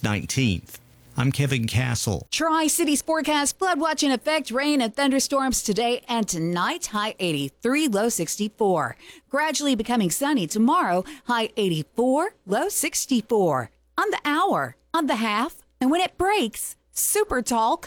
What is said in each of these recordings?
August 19th. I'm Kevin Castle. Tri-Cities forecast, flood watch in effect, rain and thunderstorms today and tonight, high 83, low 64. Gradually becoming sunny tomorrow, high 84, low 64. On the hour, on the half, and when it breaks, Super Talk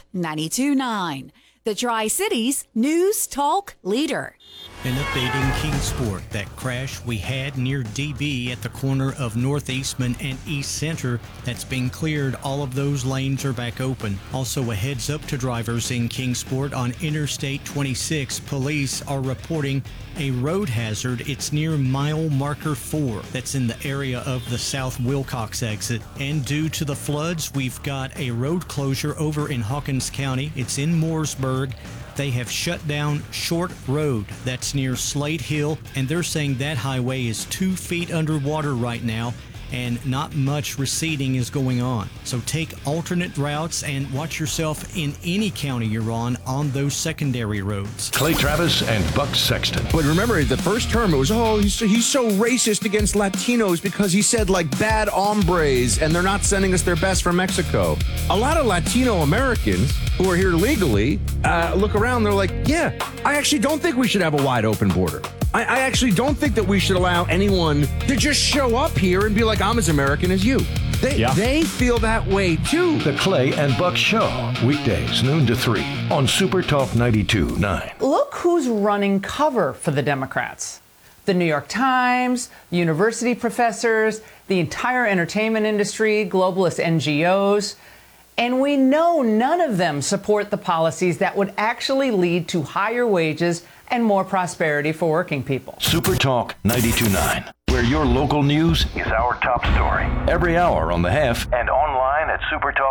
92.9. The Tri-Cities News Talk leader. An update in Kingsport. That crash we had near DB at the corner of North Eastman and East Center, that's been cleared. All of those lanes are back open. Also, a heads up to drivers in Kingsport on Interstate 26. Police are reporting a road hazard. It's near mile marker 4. That's in the area of the South Wilcox exit. And due to the floods, we've got a road closure over in Hawkins County. It's in Mooresburg. They have shut down Short Road. That's near Slate Hill, and they're saying that highway is 2 feet underwater right now, and not much receding is going on. So take alternate routes and watch yourself in any county you're on those secondary roads. Clay Travis and Buck Sexton. But remember, the first term, it was, he's so racist against Latinos because he said, like, bad hombres, and they're not sending us their best from Mexico. A lot of Latino Americans who are here legally look around, they're like, yeah, I actually don't think we should have a wide open border. I actually don't think that we should allow anyone to just show up here and be like, I'm as American as you. They feel that way, too. The Clay and Buck Show, weekdays, noon to 3 on Super Talk 92.9. Look who's running cover for the Democrats. The New York Times, university professors, the entire entertainment industry, globalist NGOs. And we know none of them support the policies that would actually lead to higher wages and more prosperity for working people. Super Talk 92.9, where your local news is our top story. Every hour on the half and online at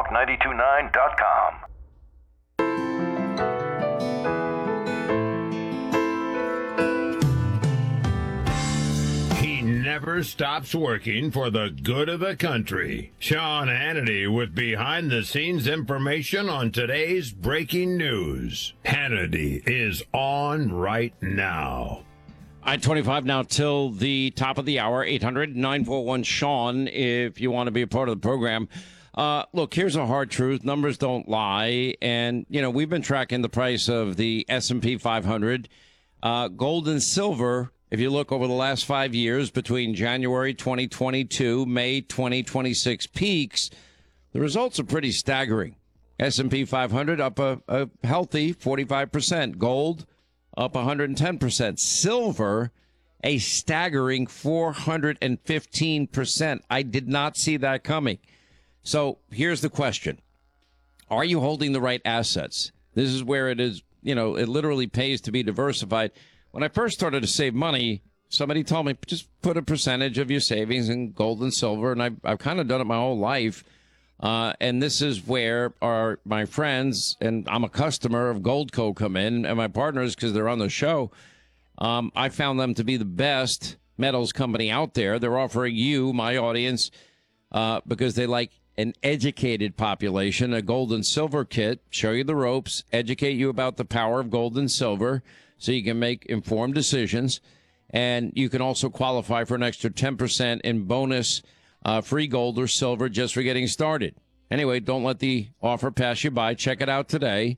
supertalk929.com. Never stops working for the good of the country. Sean Hannity with behind-the-scenes information on today's breaking news. Hannity is on right now. I-25 now till the top of the hour, 800-941-SEAN if you want to be a part of the program. Look, here's a hard truth. Numbers don't lie. And, we've been tracking the price of the S&P 500. Gold and silver, if you look over the last 5 years, between January 2022, May 2026 peaks, the results are pretty staggering. S&P 500 up a healthy 45%. Gold up 110%. Silver, a staggering 415%. I did not see that coming. So here's the question. Are you holding the right assets? This is where it is, it literally pays to be diversified. When I first started to save money, somebody told me, just put a percentage of your savings in gold and silver. And I've kind of done it my whole life. And this is where my friends, and I'm a customer of Goldco, come in, and my partners, because they're on the show. I found them to be the best metals company out there. They're offering you, my audience, because they like an educated population, a gold and silver kit, show you the ropes, educate you about the power of gold and silver, so you can make informed decisions. And you can also qualify for an extra 10% in bonus free gold or silver just for getting started. Anyway, don't let the offer pass you by. Check it out today.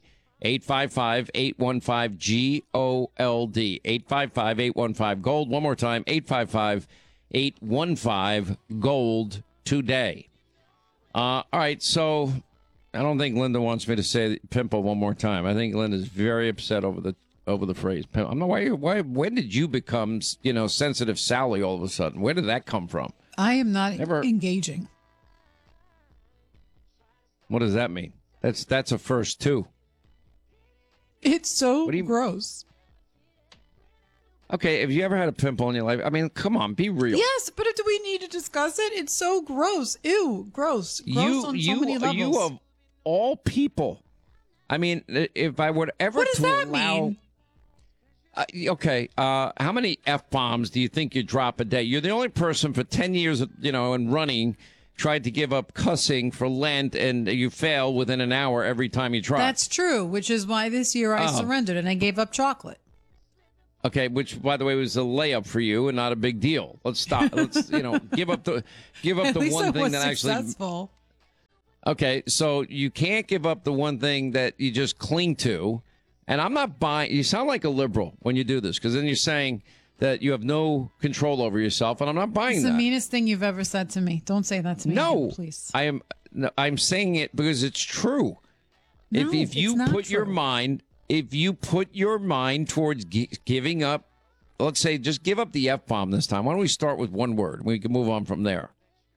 855-815-GOLD. 855-815-GOLD. One more time, 855-815-GOLD today. All right, so I don't think Linda wants me to say pimple one more time. I think Linda's very upset over the phrase. I'm not why. When did you become, sensitive Sally all of a sudden? Where did that come from? I am not engaging. What does that mean? That's a first too. It's so gross. Okay, have you ever had a pimple in your life? I mean, come on, be real. Yes, but do we need to discuss it? It's so gross. Ew, gross. Gross on so many levels. You of all people. I mean, if I were ever what does that mean? Okay, how many F-bombs do you think you drop a day? You're the only person for 10 years, and running, tried to give up cussing for Lent, and you fail within an hour every time you try. That's true, which is why this year I surrendered and I gave up chocolate. Okay, which, by the way, was a layup for you and not a big deal. Let's stop. Let's, give up the one thing that actually. Successful. Okay, so you can't give up the one thing that you just cling to. And I'm not buying. You sound like a liberal when you do this, because then you're saying that you have no control over yourself, and I'm not buying that. It's the meanest thing you've ever said to me. Don't say that to me. No, again, please. I'm saying it because it's true. No, if you it's not put true. your mind towards giving up, let's say, just give up the F-bomb this time. Why don't we start with one word? We can move on from there.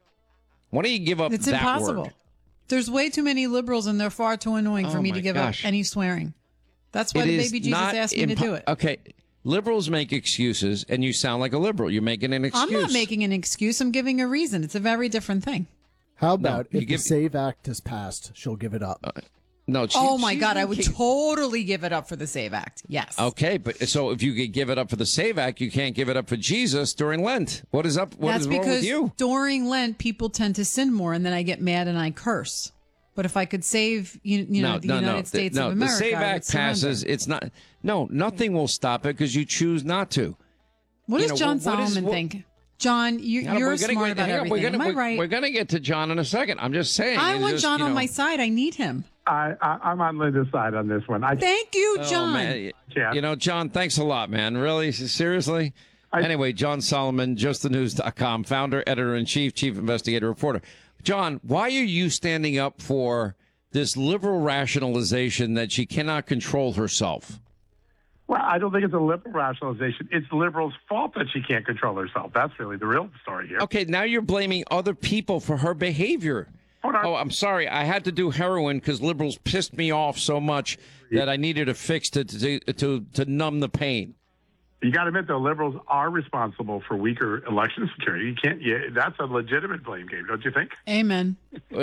Why don't you give up It's that impossible. word? There's way too many liberals, and they're far too annoying for me to give up any swearing. That's why the baby Jesus asked me to do it. Okay, liberals make excuses, and you sound like a liberal. You're making an excuse. I'm not making an excuse. I'm giving a reason. It's a very different thing. How about if the SAVE Act is passed, she'll give it up? No. Oh my God, I would totally give it up for the SAVE Act. Yes. Okay, but so if you could give it up for the SAVE Act, you can't give it up for Jesus during Lent. What is up? What That's is wrong with you? because during Lent, people tend to sin more, and then I get mad and I curse. But if I could save, the United States of America, the SAVE Act passes. It's not. No, nothing will stop it because you choose not to. What does John Solomon think? John, you're smart about everything. Am I right? We're going to get to John in a second. I'm just saying. I want John on my side. I need him. I'm on Linda's side on this one. Thank you, John. Man. John, thanks a lot, man. Really? Seriously? Anyway, John Solomon, justthenews.com, founder, editor-in-chief, chief investigative reporter. John, why are you standing up for this liberal rationalization that she cannot control herself? Well, I don't think it's a liberal rationalization. It's liberals' fault that she can't control herself. That's really the real story here. Okay, now you're blaming other people for her behavior. Oh, I'm sorry. I had to do heroin because liberals pissed me off so much that I needed a fix to numb the pain. You got to admit, though, liberals are responsible for weaker election security. You can't. That's a legitimate blame game, don't you think? Amen.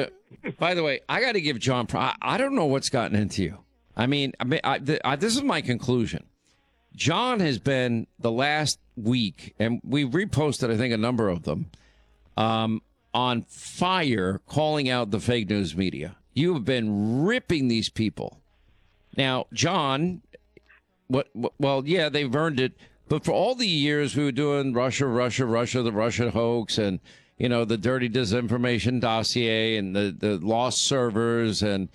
By the way, I got to give John. I don't know what's gotten into you. I mean, this is my conclusion. John has been the last week, and we reposted, I think, a number of them, on fire, calling out the fake news media. You have been ripping these people. Now, John. Well, yeah, they've earned it. But for all the years we were doing Russia, the Russia hoax, and, the dirty disinformation dossier and the lost servers and,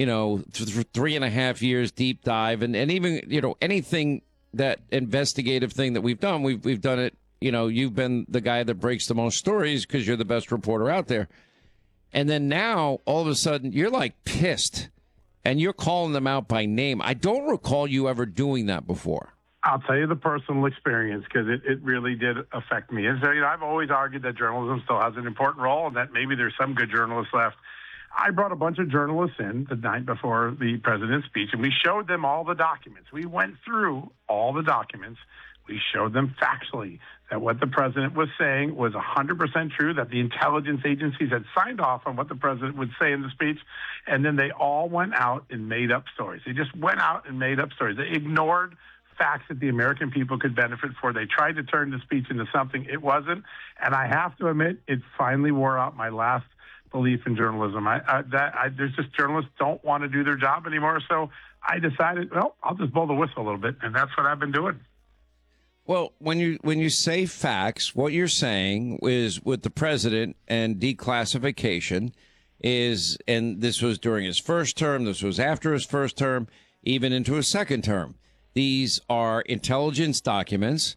3.5 years deep dive and even, anything, that investigative thing that we've done, we've done it. You've been the guy that breaks the most stories because you're the best reporter out there. And then now, all of a sudden, you're like pissed. And you're calling them out by name. I don't recall you ever doing that before. I'll tell you the personal experience because it really did affect me. And so, I've always argued that journalism still has an important role and that maybe there's some good journalists left. I brought a bunch of journalists in the night before the president's speech, and we showed them all the documents. We went through all the documents. We showed them factually that what the president was saying was 100% true, that the intelligence agencies had signed off on what the president would say in the speech, and then they all went out and made up stories. They just went out and made up stories. They ignored facts that the American people could benefit for. They tried to turn the speech into something it wasn't, and I have to admit, it finally wore out my last belief in journalism. There's just journalists don't want to do their job anymore, so I decided, well, I'll just blow the whistle a little bit, and that's what I've been doing. Well, when you say facts, what you're saying is with the president and declassification is, and this was during his first term, this was after his first term, even into his second term. These are intelligence documents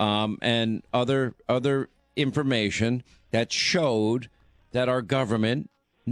and other information that showed that our government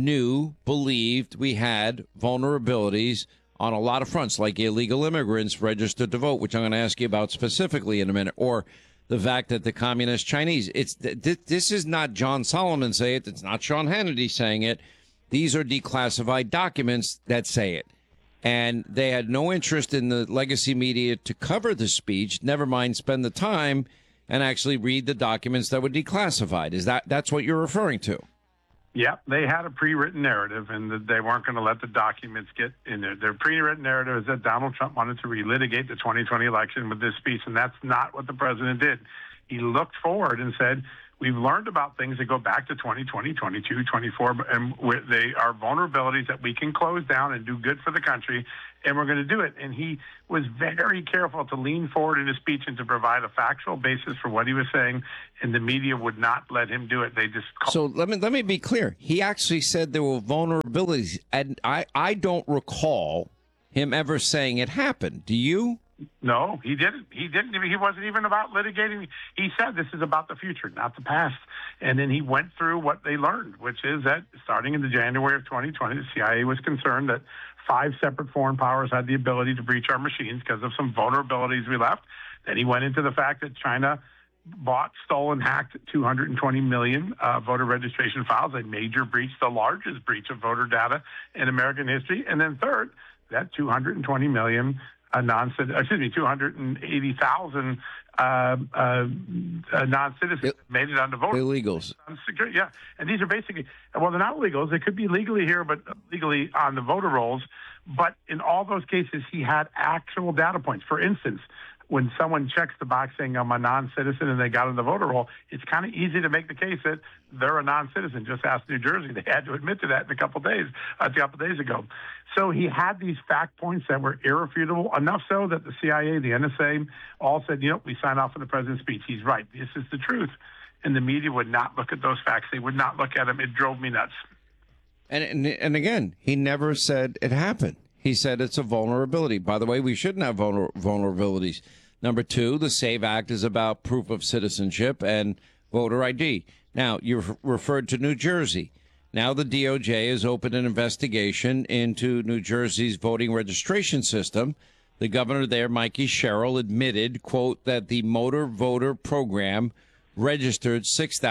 believed we had vulnerabilities on a lot of fronts, like illegal immigrants registered to vote, which I'm going to ask you about specifically in a minute, or the fact that the communist Chinese. This is not John Solomon saying it. It's not Sean Hannity saying it. These are declassified documents that say it. And they had no interest in the legacy media to cover the speech, never mind spend the time and actually read the documents that were declassified. That's what you're referring to? Yeah, they had a pre-written narrative, and they weren't going to let the documents get in there. Their pre-written narrative is that Donald Trump wanted to relitigate the 2020 election with this speech, and that's not what the president did. He looked forward and said, We've learned about things that go back to 2020, 22, 24, and they are vulnerabilities that we can close down and do good for the country, and we're going to do it. And he was very careful to lean forward in his speech and to provide a factual basis for what he was saying, and the media would not let him do it. They just So let me be clear. He actually said there were vulnerabilities, and I don't recall him ever saying it happened. Do you? No, he didn't. He didn't. He wasn't even about litigating. He said this is about the future, not the past. And then he went through what they learned, which is that starting in the January of 2020, the CIA was concerned that 5 separate foreign powers had the ability to breach our machines because of some vulnerabilities we left. Then he went into the fact that China bought, stole, and hacked 220 million voter registration files, a major breach, the largest breach of voter data in American history. And then third, that 220 million 280,000 non-citizens made it onto voter illegals. Yeah, and these are basically, well, they're not illegals. They could be legally here, but legally on the voter rolls. But in all those cases, he had actual data points. For instance, when someone checks the box saying I'm a non-citizen and they got on the voter roll, it's kind of easy to make the case that they're a non-citizen. Just ask New Jersey; they had to admit to that a couple of days ago. So he had these fact points that were irrefutable, enough so that the CIA, the NSA, all said, we sign off on the president's speech. He's right. This is the truth. And the media would not look at those facts. They would not look at them. It drove me nuts. And again, he never said it happened. He said it's a vulnerability. By the way, we shouldn't have vulnerabilities. Number 2, the SAVE Act is about proof of citizenship and voter ID. Now, you referred to New Jersey. Now the DOJ has opened an investigation into New Jersey's voting registration system. The governor there, Mikey Sherrill, admitted, quote, that the motor voter program registered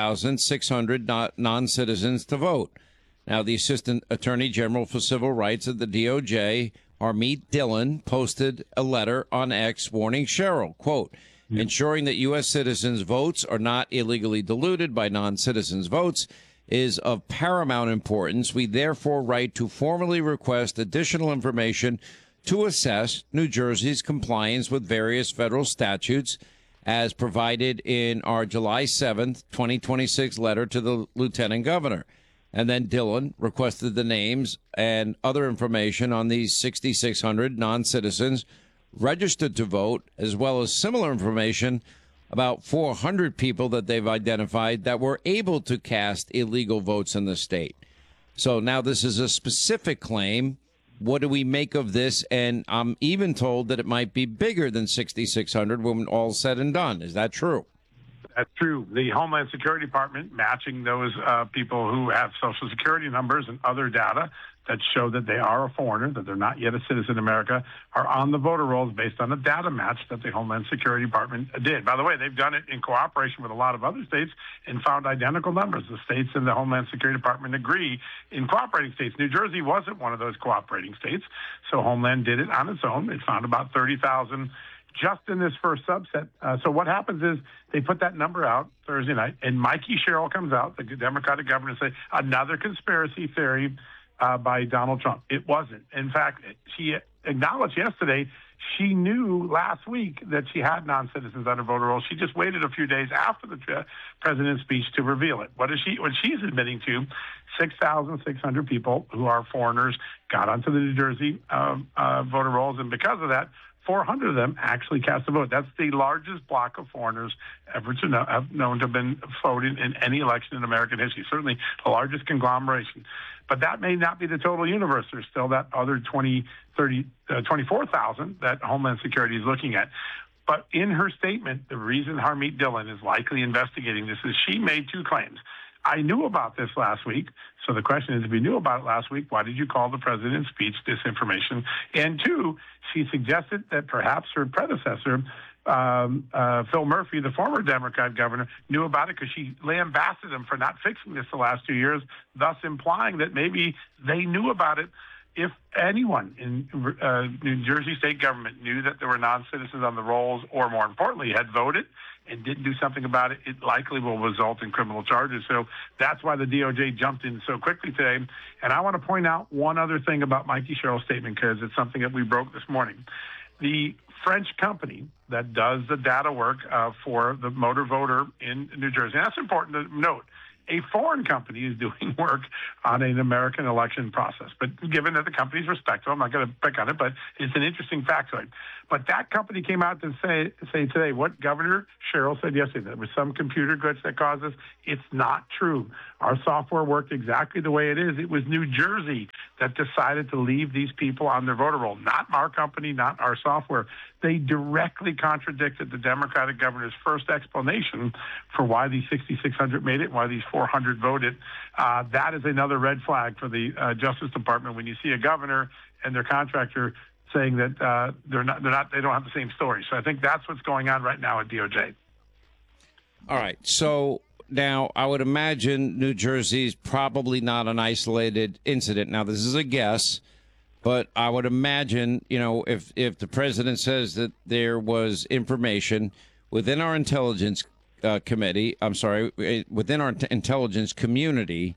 6,600 non-citizens to vote. Now, the Assistant Attorney General for Civil Rights at the DOJ, Harmeet Dillon, posted a letter on X warning Sherrill, quote, ensuring that U.S. citizens' votes are not illegally diluted by non-citizens' votes is of paramount importance. We therefore write to formally request additional information to assess New Jersey's compliance with various federal statutes as provided in our July 7th, 2026 letter to the Lieutenant Governor. And then Dillon requested the names and other information on these 6,600 non-citizens registered to vote, as well as similar information about 400 people that they've identified that were able to cast illegal votes in the state. So now this is a specific claim. What do we make of this? And I'm even told that it might be bigger than 6,600 when all said and done. Is that true? That's true. The Homeland Security Department matching those people who have Social Security numbers and other data that show that they are a foreigner, that they're not yet a citizen of America, are on the voter rolls based on a data match that the Homeland Security Department did. By the way, they've done it in cooperation with a lot of other states and found identical numbers. The states and the Homeland Security Department agree in cooperating states. New Jersey wasn't one of those cooperating states, so Homeland did it on its own. It found about 30,000 just in this first subset. So what happens is they put that number out Thursday night, and Mikey Sherrill comes out, the Democratic governor, and say another conspiracy theory by Donald Trump. It wasn't. In fact, she acknowledged yesterday she knew last week that she had non-citizens under voter rolls. She just waited a few days after the president's speech to reveal it. What she's admitting to, 6,600 people who are foreigners got onto the New Jersey voter rolls, and because of that, 400 of them actually cast a vote. That's the largest block of foreigners ever to have known to have been voted in any election in American history, certainly the largest conglomeration. But that may not be the total universe. There's still that other 24,000 that Homeland Security is looking at. But in her statement, the reason Harmeet Dillon is likely investigating this is she made 2 claims. I knew about this last week. So the question is, if you knew about it last week, why did you call the president's speech disinformation? And 2, she suggested that perhaps her predecessor, Phil Murphy, the former Democrat governor, knew about it because she lambasted him for not fixing this the last 2 years, thus implying that maybe they knew about it. If anyone in New Jersey state government knew that there were non-citizens on the rolls, or more importantly, had voted and didn't do something about it, it likely will result in criminal charges. So that's why the DOJ jumped in so quickly today. And I want to point out one other thing about Mikey Sherrill's statement, because it's something that we broke this morning. The French company that does the data work for the motor voter in New Jersey. And that's important to note. A foreign company is doing work on an American election process. But given that the company's respectable, I'm not going to pick on it, but it's an interesting factoid. But that company came out to say today what Governor Sherrill said yesterday, that there was some computer glitch that caused this. It's not true. Our software worked exactly the way it is. It was New Jersey that decided to leave these people on their voter roll, not our company, not our software. They directly contradicted the Democratic governor's first explanation for why these 6,600 made it, why these 400 voted. That is another red flag for the Justice Department when you see a governor and their contractor saying that they don't have the same story. So I think that's what's going on right now at DOJ. All right. So now I would imagine New Jersey's probably not an isolated incident. Now, this is a guess, but I would imagine, if the president says that there was information within our intelligence within our intelligence community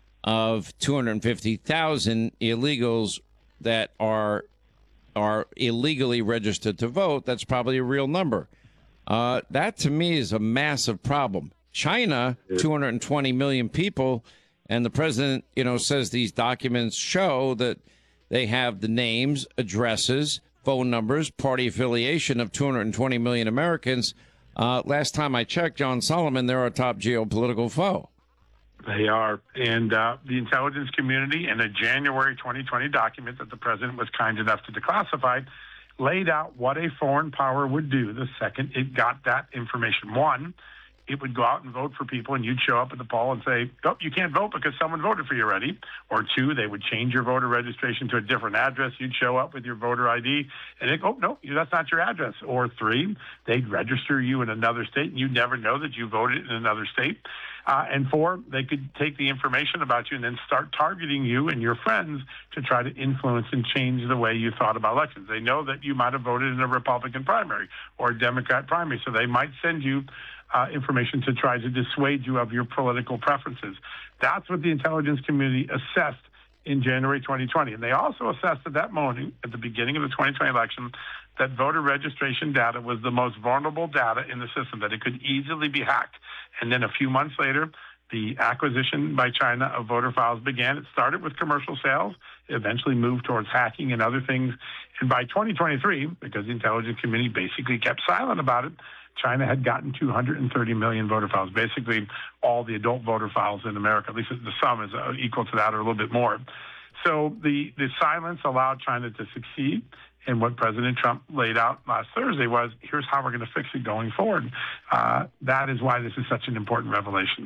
of 250,000 illegals that are illegally registered to vote, that's probably a real number. That, to me, is a massive problem. China, 220 million people, and the president, says these documents show that they have the names, addresses, phone numbers, party affiliation of 220 million Americans. Last time I checked, John Solomon, they're our top geopolitical foe. They are. And the intelligence community, in a January 2020 document that the president was kind enough to declassify, laid out what a foreign power would do the second it got that information. One, it would go out and vote for people, and you'd show up at the poll and say, oh, you can't vote because someone voted for you already. Or two, they would change your voter registration to a different address. You'd show up with your voter ID, and they'd go, oh, no, that's not your address. Or three, they'd register you in another state, and you'd never know that you voted in another state. And four, they could take the information about you and then start targeting you and your friends to try to influence and change the way you thought about elections. They know that you might have voted in a Republican primary or a Democrat primary, so they might send you information to try to dissuade you of your political preferences. That's what the intelligence community assessed in January 2020. And they also assessed at that moment, at the beginning of the 2020 election, that voter registration data was the most vulnerable data in the system, that it could easily be hacked. And then a few months later, the acquisition by China of voter files began. It started with commercial sales, it eventually moved towards hacking and other things. And by 2023, because the intelligence community basically kept silent about it, China had gotten 230 million voter files, basically all the adult voter files in America. At least the sum is equal to that or a little bit more. So the silence allowed China to succeed. And what President Trump laid out last Thursday was, here's how we're going to fix it going forward. That is why this is such an important revelation.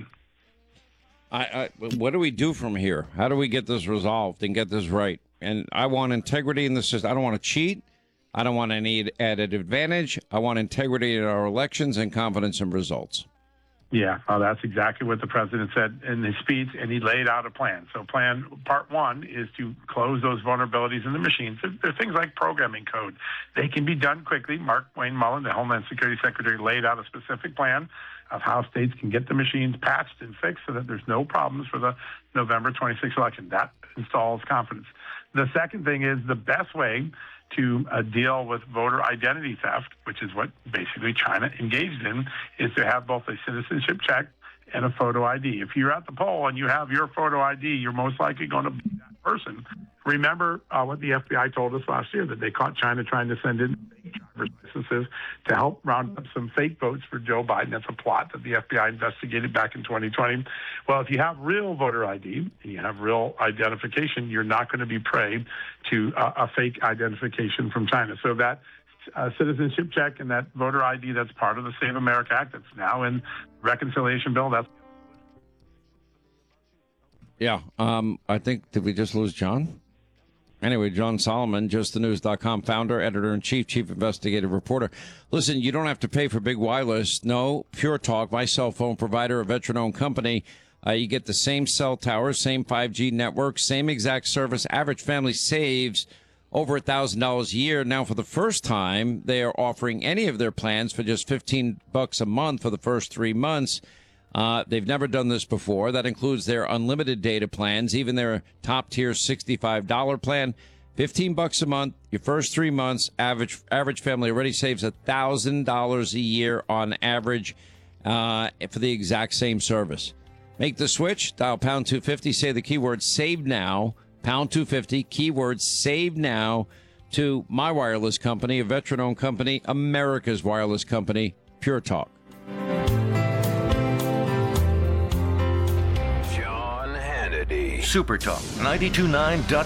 What do we do from here? How do we get this resolved and get this right? And I want integrity in the system. I don't want to cheat. I don't want any added advantage. I want integrity in our elections and confidence in results. Yeah, well, that's exactly what the president said in his speech, and he laid out a plan. So plan part one is to close those vulnerabilities in the machines. There are things like programming code. They can be done quickly. Mark Wayne Mullen, the Homeland Security Secretary, laid out a specific plan of how states can get the machines patched and fixed so that there's no problems for the November 26th election. That installs confidence. The second thing is the best way to deal with voter identity theft, which is what basically China engaged in, is to have both a citizenship check and a photo ID. If you're at the poll and you have your photo ID, you're most likely going to be that person. Remember what the FBI told us last year, that they caught China trying to send in fake driver's licenses to help round up some fake votes for Joe Biden. That's a plot that the FBI investigated back in 2020. Well, if you have real voter ID and you have real identification, you're not going to be prey to a fake identification from China. So that citizenship check and that voter ID, that's part of the Save America Act. That's now in reconciliation bill. That's I think, did we just lose John? Anyway, John Solomon, justthenews.com founder, editor-in-chief, chief investigative reporter. Listen, you don't have to pay for big wireless. No, Pure Talk, my cell phone provider, a veteran-owned company. You get the same cell tower, same 5G network, same exact service. Average family saves over $1,000 a year. Now, for the first time, they are offering any of their plans for just $15 a month for the first 3 months. They've never done this before. That includes their unlimited data plans, even their top-tier $65 plan. $15 a month, your first 3 months, average family already saves $1,000 a year on average for the exact same service. Make the switch, dial pound 250, say the keyword save now, pound 250, keyword save now to my wireless company, a veteran-owned company, America's wireless company, Pure Talk. Sean Hannity. Super Talk 92.9.